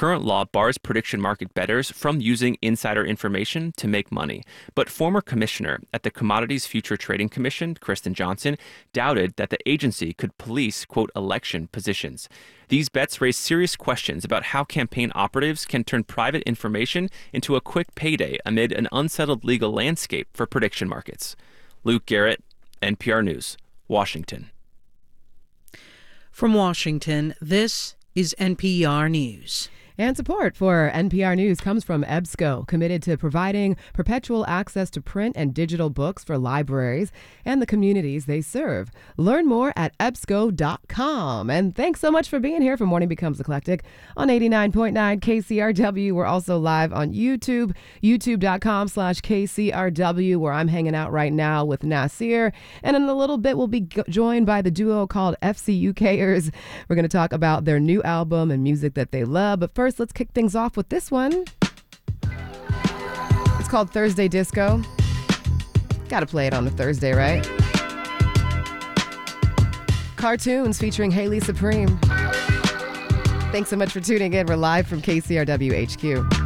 current law bars prediction market bettors from using insider information to make money. But former commissioner at the Commodities Future Trading Commission, Kristen Johnson, doubted that the agency could police, quote, election positions. These bets raise serious questions about how campaign operatives can turn private information into a quick payday amid an unsettled legal landscape for prediction markets. Luke Garrett, NPR News, Washington. From Washington, this is NPR News. And support for NPR News comes from EBSCO, committed to providing perpetual access to print and digital books for libraries and the communities they serve. Learn more at EBSCO.com. And thanks so much for being here for Morning Becomes Eclectic on 89.9 KCRW. We're also live on YouTube, youtube.com/KCRW, where I'm hanging out right now with Nasir. And in a little bit, we'll be joined by the duo called FCUKers. We're going to talk about their new album and music that they love. But first, let's kick things off with this one. It's called Thursday Disco. Gotta play it on a Thursday, right? Cartoons featuring Haley Supreme. Thanks so much for tuning in. We're live from KCRW HQ.